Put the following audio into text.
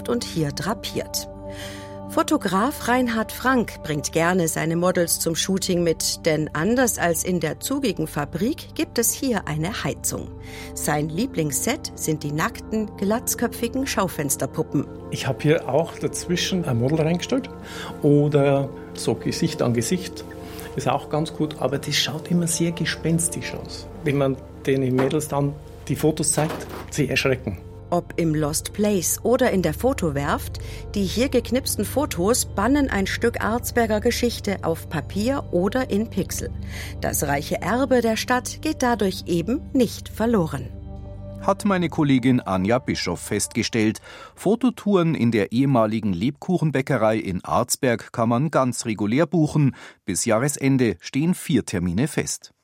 dort und hier drapiert. Fotograf Reinhard Frank bringt gerne seine Models zum Shooting mit, denn anders als in der zugigen Fabrik gibt es hier eine Heizung. Sein Lieblingsset sind die nackten, glatzköpfigen Schaufensterpuppen. Ich habe hier auch dazwischen ein Model reingestellt oder so Gesicht an Gesicht. Ist auch ganz gut, aber das schaut immer sehr gespenstisch aus. Wenn man den Mädels dann die Fotos zeigt, sie erschrecken. Ob im Lost Place oder in der Fotowerft, die hier geknipsten Fotos bannen ein Stück Arzberger Geschichte auf Papier oder in Pixel. Das reiche Erbe der Stadt geht dadurch eben nicht verloren. Hat meine Kollegin Anja Bischoff festgestellt. Fototouren in der ehemaligen Lebkuchenbäckerei in Arzberg kann man ganz regulär buchen. Bis Jahresende stehen 4 Termine fest.